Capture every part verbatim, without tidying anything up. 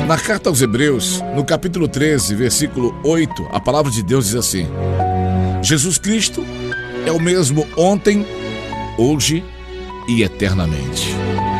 Na carta aos Hebreus, no capítulo treze, versículo oito, a palavra de Deus diz assim: Jesus Cristo é o mesmo ontem, hoje e eternamente.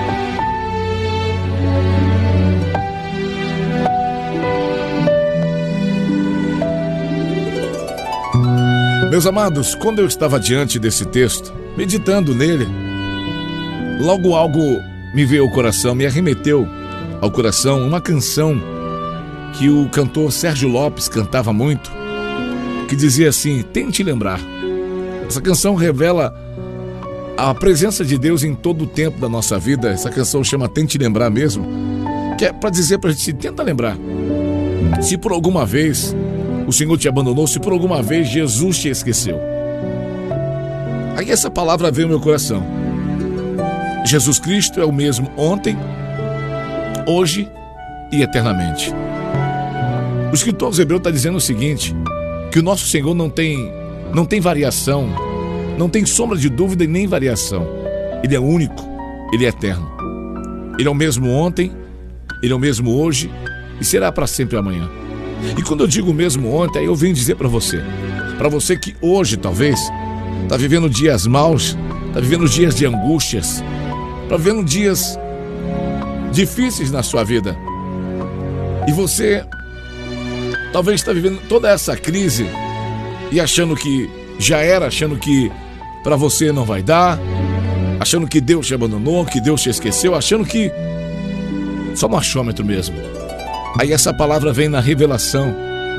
Meus amados, quando eu estava diante desse texto, meditando nele, logo algo me veio ao coração, me arremeteu ao coração uma canção que o cantor Sérgio Lopes cantava muito, que dizia assim: tente lembrar. Essa canção revela a presença de Deus em todo o tempo da nossa vida. Essa canção chama Tente Lembrar mesmo, que é para dizer pra gente: tenta lembrar. Se por alguma vez o Senhor te abandonou, se por alguma vez Jesus te esqueceu. Aí essa palavra veio ao meu coração. Jesus Cristo é o mesmo ontem, hoje e eternamente. O escritor aos Hebreus está dizendo o seguinte: que o nosso Senhor não tem, não tem variação, não tem sombra de dúvida e nem variação. Ele é único, Ele é eterno. Ele é o mesmo ontem, Ele é o mesmo hoje e será para sempre amanhã. E quando eu digo mesmo ontem, aí eu venho dizer para você, para você que hoje talvez está vivendo dias maus, está vivendo dias de angústias, está vivendo dias difíceis na sua vida, e você talvez está vivendo toda essa crise e achando que já era, achando que para você não vai dar, achando que Deus te abandonou, que Deus te esqueceu, achando que só um achômetro mesmo. Aí essa palavra vem na revelação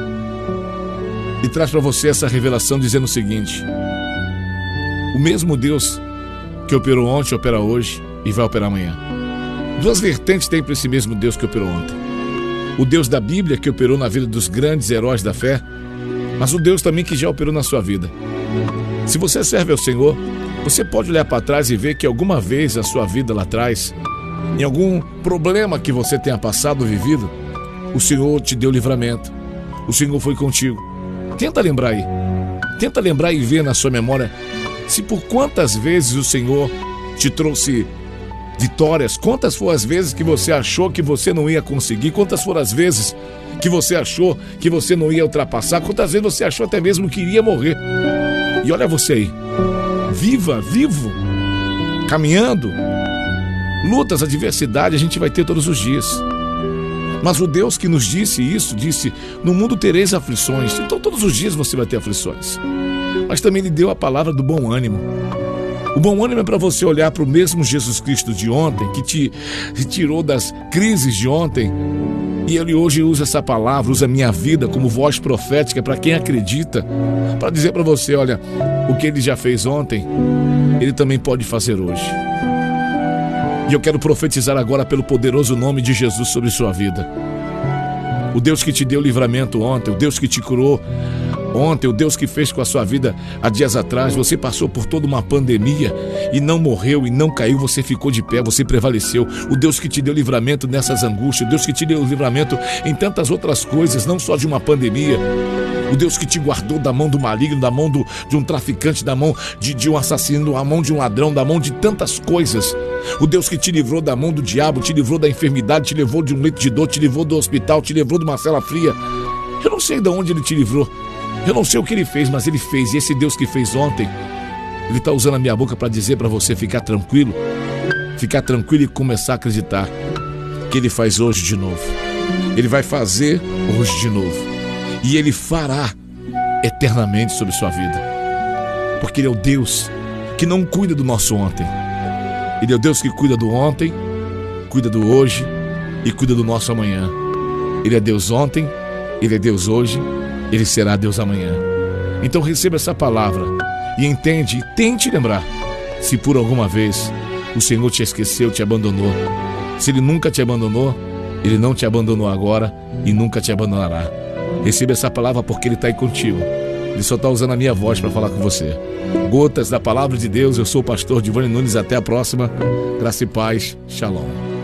e traz para você essa revelação dizendo o seguinte: o mesmo Deus que operou ontem opera hoje e vai operar amanhã. Duas vertentes tem para esse mesmo Deus que operou ontem: o Deus da Bíblia, que operou na vida dos grandes heróis da fé, mas o Deus também que já operou na sua vida. Se você serve ao Senhor, você pode olhar para trás e ver que alguma vez a sua vida lá atrás, em algum problema que você tenha passado ou vivido, o Senhor te deu livramento, o Senhor foi contigo. Tenta lembrar aí, tenta lembrar e ver na sua memória se por quantas vezes o Senhor te trouxe vitórias, quantas foram as vezes que você achou que você não ia conseguir, quantas foram as vezes que você achou que você não ia ultrapassar, quantas vezes você achou até mesmo que iria morrer. E olha você aí, viva, vivo, caminhando. Lutas, adversidade a gente vai ter todos os dias. Mas o Deus que nos disse isso, disse: no mundo tereis aflições. Então todos os dias você vai ter aflições. Mas também Ele deu a palavra do bom ânimo. O bom ânimo é para você olhar para o mesmo Jesus Cristo de ontem, que te tirou das crises de ontem, e Ele hoje usa essa palavra, usa a minha vida como voz profética para quem acredita, para dizer para você: olha, o que Ele já fez ontem, Ele também pode fazer hoje. E eu quero profetizar agora pelo poderoso nome de Jesus sobre sua vida. O Deus que te deu livramento ontem, o Deus que te curou ontem, o Deus que fez com a sua vida há dias atrás. Você passou por toda uma pandemia e não morreu e não caiu, você ficou de pé, você prevaleceu. O Deus que te deu livramento nessas angústias, o Deus que te deu livramento em tantas outras coisas, não só de uma pandemia. O Deus que te guardou da mão do maligno, da mão do, de um traficante, da mão de, de um assassino, da mão de um ladrão, da mão de tantas coisas. O Deus que te livrou da mão do diabo, te livrou da enfermidade, te livrou de um leito de dor, te livrou do hospital, te livrou de uma cela fria. Eu não sei de onde Ele te livrou, eu não sei o que Ele fez, mas Ele fez. E esse Deus que fez ontem, Ele está usando a minha boca para dizer para você ficar tranquilo, ficar tranquilo e começar a acreditar que Ele faz hoje de novo. Ele vai fazer hoje de novo. E Ele fará eternamente sobre sua vida. Porque Ele é o Deus que não cuida do nosso ontem. Ele é o Deus que cuida do ontem, cuida do hoje e cuida do nosso amanhã. Ele é Deus ontem, Ele é Deus hoje, Ele será Deus amanhã. Então receba essa palavra e entende, e tente lembrar, se por alguma vez o Senhor te esqueceu, te abandonou. Se Ele nunca te abandonou, Ele não te abandonou agora e nunca te abandonará. Receba essa palavra porque Ele está aí contigo. Ele só está usando a minha voz para falar com você. Gotas da palavra de Deus. Eu sou o pastor Giovanni Nunes. Até a próxima. Graça e paz. Shalom.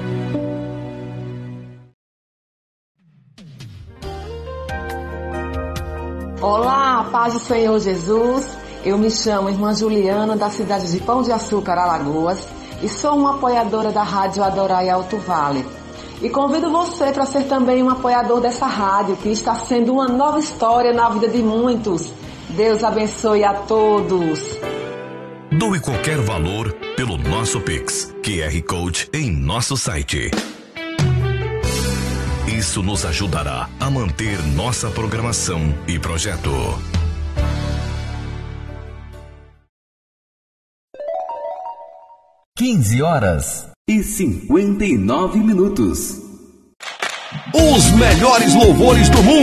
Olá, paz do Senhor Jesus. Eu me chamo Irmã Juliana, da cidade de Pão de Açúcar, Alagoas, e sou uma apoiadora da Rádio Adorai Alto Vale. E convido você para ser também um apoiador dessa rádio, que está sendo uma nova história na vida de muitos. Deus abençoe a todos. Doe qualquer valor pelo nosso Pix, Q R Code em nosso site. Isso nos ajudará a manter nossa programação e projeto. quinze horas e cinquenta e nove minutos. Os melhores louvores do mundo.